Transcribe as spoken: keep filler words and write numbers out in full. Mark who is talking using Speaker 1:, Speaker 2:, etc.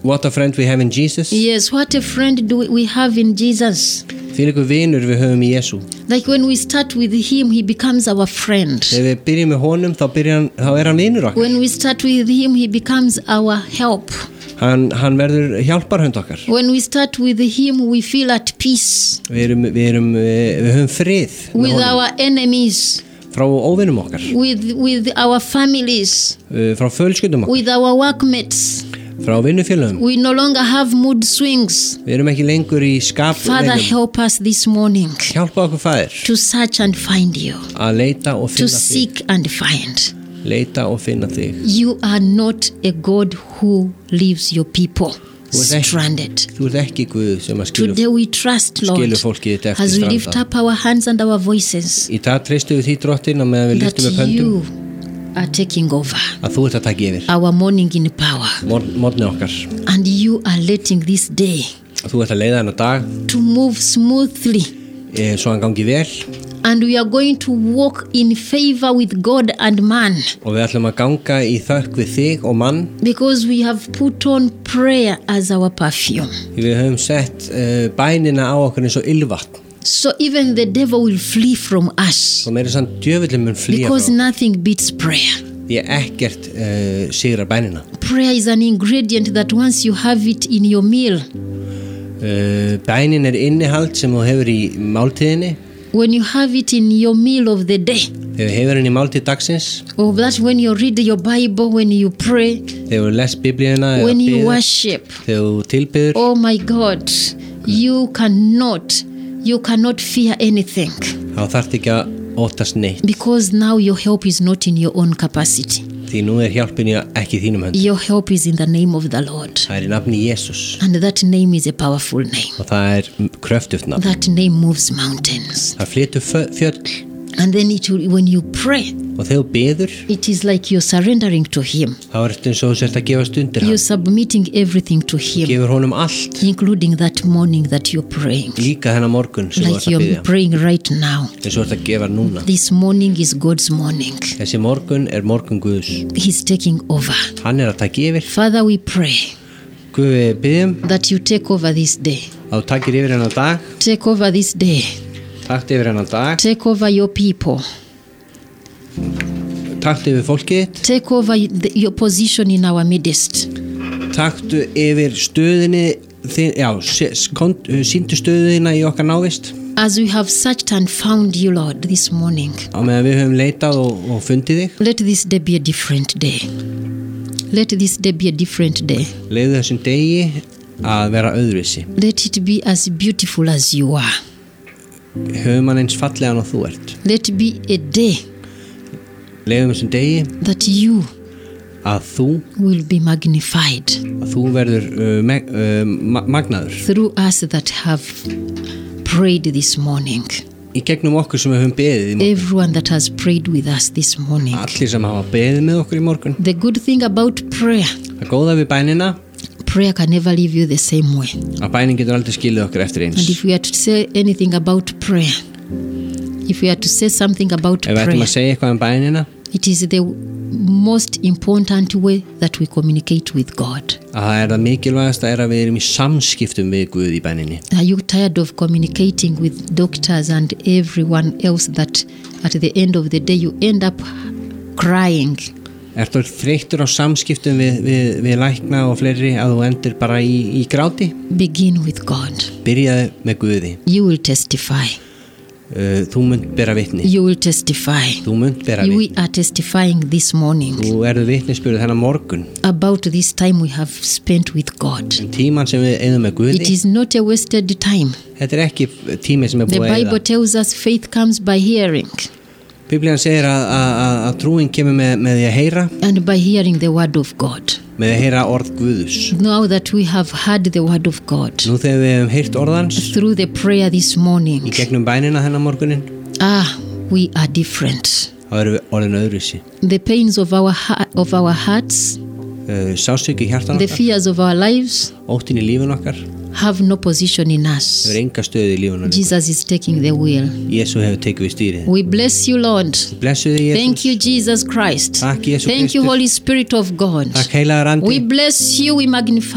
Speaker 1: What a friend we have in Jesus.
Speaker 2: Yes, what a friend do we have in Jesus.
Speaker 1: Þvílíkur vinur við höfum í Jesú.
Speaker 2: Like when we start with him, he becomes our friend.
Speaker 1: Þegar við byrjum með honum, þá, byrjan, þá er hann vinur okkar.
Speaker 2: When we start with him, he becomes our help.
Speaker 1: Hann, hann verður hjálparhund okkar.
Speaker 2: When we start with him, we feel at peace.
Speaker 1: Við, erum, við, erum, við höfum frið
Speaker 2: with
Speaker 1: með honum.
Speaker 2: Our enemies.
Speaker 1: Frá óvinum okkar.
Speaker 2: With, with our families.
Speaker 1: Frá fjölskyldum okkar.
Speaker 2: With our workmates.
Speaker 1: Frá vinnufélögum.
Speaker 2: We no longer have mood swings.
Speaker 1: Við erum ekki lengur í skap.
Speaker 2: Father, help us this morning.
Speaker 1: Hjálpa okkur, Faðir.
Speaker 2: To search and find you.
Speaker 1: Að leita og finna
Speaker 2: þig. To seek and find.
Speaker 1: Leita og finna þig.
Speaker 2: You are not a God who leaves your people stranded.
Speaker 1: Þú ert ekki Guð sem að skilur.
Speaker 2: Today we trust, Lord,
Speaker 1: skilur fólkið þitt eftir
Speaker 2: as we
Speaker 1: stranda.
Speaker 2: lift up our hands and our voices.
Speaker 1: Í dag treystum við því drottin að meðan við lyftum upp höndum.
Speaker 2: That you are taking over.
Speaker 1: Að þú ert að taka yfir.
Speaker 2: Our morning in power.
Speaker 1: Morgni okkar.
Speaker 2: And you are letting this day.
Speaker 1: Að þú ert að leiða hennar dag.
Speaker 2: To move smoothly.
Speaker 1: E, svo hann gangi vel.
Speaker 2: And we are going to walk in favor with God and man.
Speaker 1: Og við ætlum að ganga í þökk við þig og mann.
Speaker 2: Because we have put on prayer as our perfume.
Speaker 1: Við höfum sett uh, bænina á okkur eins og ylvatn.
Speaker 2: So even the devil will flee from us.
Speaker 1: Og meira sann djöfullinn mun flýja frá.
Speaker 2: Because nothing beats prayer.
Speaker 1: Því ekkert uh, sigrar bænina.
Speaker 2: Prayer is an ingredient that once you have it in your meal.
Speaker 1: Uh, bænin er innihald sem þú hefur í máltíðinni.
Speaker 2: When you have it in your meal of the day.
Speaker 1: Þegar þú hefur henni í máltíð dagsins.
Speaker 2: Or that's when you read your Bible, when you pray.
Speaker 1: Þegar þú les biblíuna.
Speaker 2: When you worship.
Speaker 1: Þegar þú tilbiður.
Speaker 2: Oh my God, you cannot, you cannot fear anything.
Speaker 1: Þá þarft ekki að óttast neitt.
Speaker 2: Because now your help is not in your own capacity.
Speaker 1: Því nú er hjálpin ekki í þínum höndum.
Speaker 2: Your help is in the name of the Lord.
Speaker 1: Það er í nafni Jesús.
Speaker 2: And that name is a powerful name.
Speaker 1: Og það er kröftugt nafn.
Speaker 2: That name moves mountains.
Speaker 1: Það flytur fjöll.
Speaker 2: And then it will, when you pray,
Speaker 1: og þegar þú biður,
Speaker 2: it is like you're surrendering to him.
Speaker 1: Þá er þetta eins og þú sért að gefa stundir hann.
Speaker 2: You're submitting everything to him.
Speaker 1: Gefur honum allt.
Speaker 2: Including that morning that you're praying.
Speaker 1: Líka þennan morgun sem
Speaker 2: like
Speaker 1: þú ert að biðja.
Speaker 2: Like you're praying right now.
Speaker 1: Eins og þú ert að gefa núna.
Speaker 2: This morning is God's morning.
Speaker 1: Þessi morgun er morgun Guðs.
Speaker 2: He's taking over.
Speaker 1: Hann er að taka yfir.
Speaker 2: Father, we pray.
Speaker 1: Guð, við biðjum.
Speaker 2: That you take over this day.
Speaker 1: Að þú takir yfir hennar dag.
Speaker 2: Take over this day.
Speaker 1: Takk yfir hennar dag.
Speaker 2: Take over your people.
Speaker 1: Taktu yfir fólkið.
Speaker 2: Take over the, your position in our midst.
Speaker 1: Taktu yfir stöðinni þin, já, síndu stöðina í okkar návist.
Speaker 2: As we have searched and found you, Lord, this morning.
Speaker 1: Á meðan við höfum leitað og, og fundið þig.
Speaker 2: Let this day be a different day. Let this day be a different day.
Speaker 1: Leiðu þessum degi að vera öðruvísi.
Speaker 2: Let it be as beautiful as you are.
Speaker 1: Höfum hann eins fallegan og þú ert.
Speaker 2: Let it be a day.
Speaker 1: Leiðum þessum degi
Speaker 2: that you
Speaker 1: að þú
Speaker 2: will be magnified
Speaker 1: að þú verður uh, me, uh, ma magnaður
Speaker 2: through us that have prayed this morning.
Speaker 1: Í gegnum okkur sem við höfum beðið í morgun.
Speaker 2: Everyone that has prayed with us this morning.
Speaker 1: Allir sem hafa beðið með okkur í morgun.
Speaker 2: The good thing about prayer.
Speaker 1: Það góða við bænina.
Speaker 2: Prayer can never leave you the same way.
Speaker 1: Að bænin getur aldrei skilið okkur eftir eins.
Speaker 2: And if we are to say anything about prayer, if we are to say something about
Speaker 1: Ef
Speaker 2: prayer,
Speaker 1: við ætlum að segja eitthvað um bænina,
Speaker 2: it is the most important way that we communicate with God.
Speaker 1: Að það er það mikilvægasta er að við erum í samskiptum við Guð í bæninni.
Speaker 2: Are you tired of communicating with doctors and everyone else that at the end of the day you end up crying?
Speaker 1: Ertu þreyttur á samskiptum við, við, við lækna og fleiri að þú endur bara í, í gráti?
Speaker 2: Begin with God.
Speaker 1: Byrjaðu með Guði.
Speaker 2: You will testify.
Speaker 1: Uh, þú munt bera vitni.
Speaker 2: You will testify.
Speaker 1: Þú munt bera vitni.
Speaker 2: We are testifying this morning.
Speaker 1: Þú erðu vitnisburð þennan morgun.
Speaker 2: About this time we have spent with God.
Speaker 1: Um tíman sem við eyðum með Guði.
Speaker 2: It is not a wasted time.
Speaker 1: Þetta er ekki tími sem er búið að eyða.
Speaker 2: The Bible tells us faith comes by hearing.
Speaker 1: Biblían segir að, að, að trúin kemur með, með því að heyra.
Speaker 2: And by hearing the word of God.
Speaker 1: Með að heyra orð Guðus.
Speaker 2: Now that we have heard the word of God.
Speaker 1: Nú þegar við hefum heyrt orðans.
Speaker 2: Through the prayer this morning.
Speaker 1: Í gegnum bænina þennan morgunin.
Speaker 2: Ah, we are different.
Speaker 1: Þá erum við orðin öðruvísi.
Speaker 2: The pains of our, of our hearts.
Speaker 1: Uh, Sásöki í hjartan okkar.
Speaker 2: The fears of our lives.
Speaker 1: Óttin í lífun okkar.
Speaker 2: Have no position in us.
Speaker 1: Hefur enga stöðu í lífun okkar.
Speaker 2: Jesus is taking the wheel.
Speaker 1: Jésu hefur tekið við stýrið.
Speaker 2: We bless you, Lord.
Speaker 1: Blessu þig, Jesus.
Speaker 2: Thank you, Jesus Christ.
Speaker 1: Takk, Jesú Kristur.
Speaker 2: Thank you, Holy Spirit of God.
Speaker 1: Takk, heilagur andi.
Speaker 2: We bless you, we magnify